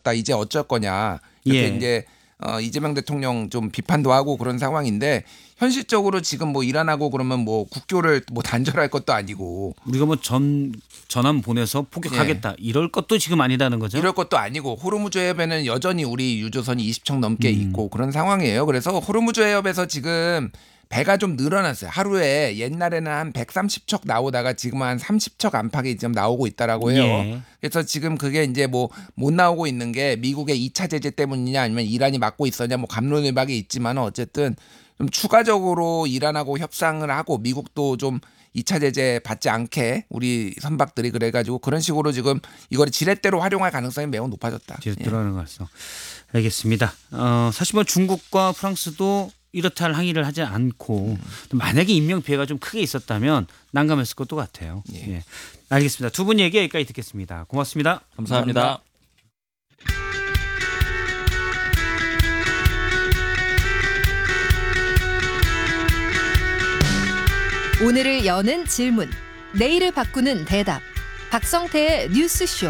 없다. 이제 어쩔 거냐. 이렇게 예. 이제 이재명 대통령 좀 비판도 하고 그런 상황인데 현실적으로 지금 뭐 일 안 하고 그러면 뭐 국교를 뭐 단절할 것도 아니고 우리가 뭐 전함 보내서 폭격하겠다 이럴 것도 지금 아니라는 거죠. 이럴 것도 아니고 호르무즈 해협에는 여전히 우리 유조선이 20척 넘게 있고 그런 상황이에요. 그래서 호르무즈 해협에서 지금 배가 좀 늘어났어요. 하루에 옛날에는 한 130척 나오다가 지금 한 30척 안팎이 지금 나오고 있다라고 해요. 예. 그래서 지금 그게 이제 뭐 못 나오고 있는 게 미국의 2차 제재 때문이냐 아니면 이란이 막고 있었냐 뭐 갑론을박이 있지만 어쨌든 좀 추가적으로 이란하고 협상을 하고 미국도 좀 2차 제재 받지 않게 우리 선박들이 그래가지고 그런 식으로 지금 이걸 지렛대로 활용할 가능성이 매우 높아졌다. 뒤로 들어가는 것 같습니다. 알겠습니다. 사실 뭐 중국과 프랑스도 이렇다 할 항의를 하지 않고 만약에 인명 피해가 좀 크게 있었다면 난감했을 것도 같아요. 예. 예. 알겠습니다. 두 분 얘기 여기까지 듣겠습니다. 고맙습니다. 감사합니다. 오늘을 여는 질문, 내일을 바꾸는 대답. 박성태의 뉴스쇼.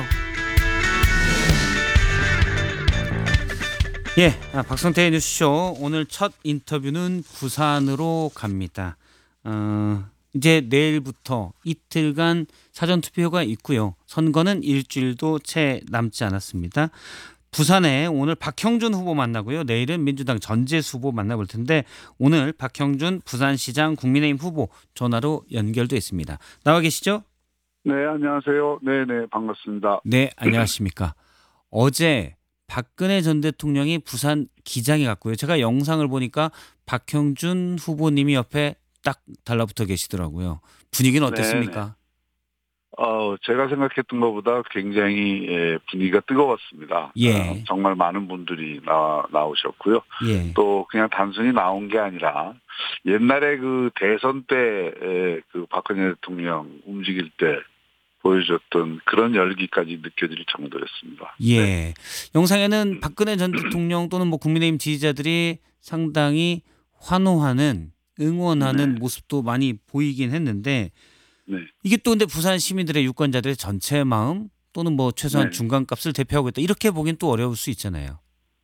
예, 박성태의 뉴스쇼 오늘 첫 인터뷰는 부산으로 갑니다. 이제 내일부터 이틀간 사전투표가 있고요. 선거는 일주일도 채 남지 않았습니다. 부산에 오늘 박형준 후보 만나고요. 내일은 민주당 전재수 후보 만나볼 텐데 오늘 박형준 부산시장 국민의힘 후보 전화로 연결돼 있습니다. 나와 계시죠? 네, 안녕하세요. 네네, 반갑습니다. 네, 안녕하십니까. 어제 박근혜 전 대통령이 부산 기장에 갔고요. 제가 영상을 보니까 박형준 후보님이 옆에 딱 달라붙어 계시더라고요. 분위기는 어땠습니까? 제가 생각했던 것보다 굉장히 분위기가 뜨거웠습니다. 예. 정말 많은 분들이 나오셨고요. 예. 또 그냥 단순히 나온 게 아니라 옛날에 그 대선 때 그 박근혜 대통령 움직일 때 보여줬던 그런 열기까지 느껴질 정도였습니다. 예. 네. 영상에는 박근혜 전 대통령 또는 뭐 국민의힘 지지자들이 상당히 환호하는 응원하는 네. 모습도 많이 보이긴 했는데 네. 이게 또 근데 부산 시민들의 유권자들의 전체 마음 또는 뭐 최소한 네. 중간값을 대표하고 있다 이렇게 보긴 또 어려울 수 있잖아요.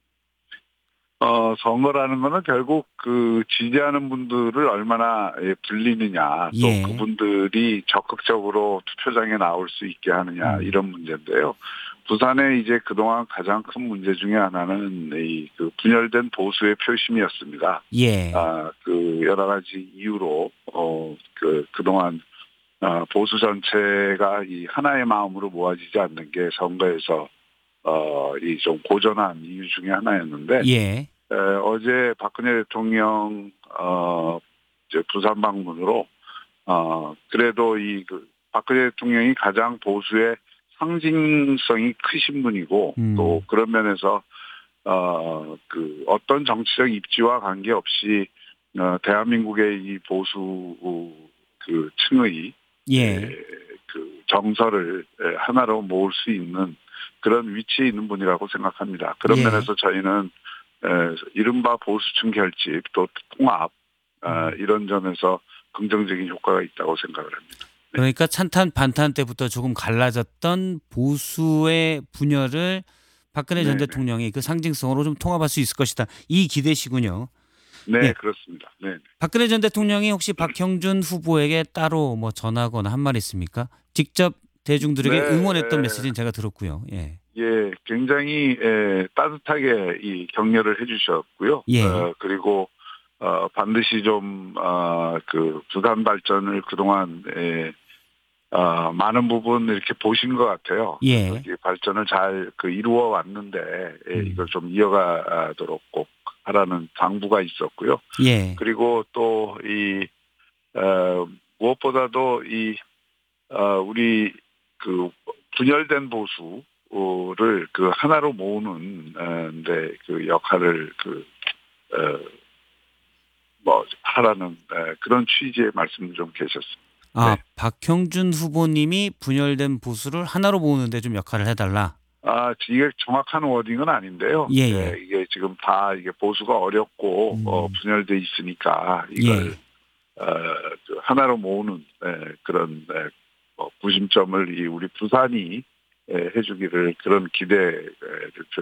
선거라는 거는 결국 그 지지하는 분들을 얼마나 불리느냐, 또 예. 그분들이 적극적으로 투표장에 나올 수 있게 하느냐, 이런 문제인데요. 부산의 이제 그동안 가장 큰 문제 중에 하나는 이 그 분열된 보수의 표심이었습니다. 예. 그 여러 가지 이유로, 그동안 보수 전체가 이 하나의 마음으로 모아지지 않는 게 선거에서 이 좀 고전한 이유 중에 하나였는데, 예. 어제 박근혜 대통령 이제 부산 방문으로 그래도 이 그 박근혜 대통령이 가장 보수의 상징성이 크신 분이고 또 그런 면에서 그 어떤 정치적 입지와 관계없이 대한민국의 이 보수 그 층의 그 정서를 하나로 모을 수 있는 그런 위치에 있는 분이라고 생각합니다. 그런 예. 면에서 저희는 이른바 보수층 결집 또 통합 이런 점에서 긍정적인 효과가 있다고 생각을 합니다. 그러니까 찬탄 반탄 때부터 조금 갈라졌던 보수의 분열을 박근혜 전 네네. 대통령이 그 상징성으로 좀 통합할 수 있을 것이다. 이 기대시군요. 네, 예. 그렇습니다. 네. 박근혜 전 대통령이 혹시 박형준 후보에게 따로 뭐 전하거나 한 말 있습니까? 직접 대중들에게 네. 응원했던 메시지는 제가 들었고요. 예. 예, 굉장히 따뜻하게 이 격려를 해주셨고요. 예. 그리고 반드시 좀 그 부산 발전을 그동안 많은 부분 이렇게 보신 것 같아요. 예. 이 발전을 잘 그 이루어 왔는데 이걸 좀 이어가도록 꼭 하라는 당부가 있었고요. 예. 그리고 또 이 무엇보다도 이 우리 그 분열된 보수를 그 하나로 모으는 데 그 역할을 뭐 하라는 그런 취지의 말씀 좀 계셨습니다. 네. 박형준 후보님이 분열된 보수를 하나로 모으는데 좀 역할을 해달라. 이게 정확한 워딩은 아닌데요. 예. 이게 지금 다 이게 보수가 어렵고 분열돼 있으니까 이걸 그 하나로 모으는 그런 구심점을 우리 부산이 해주기를 그런 기대를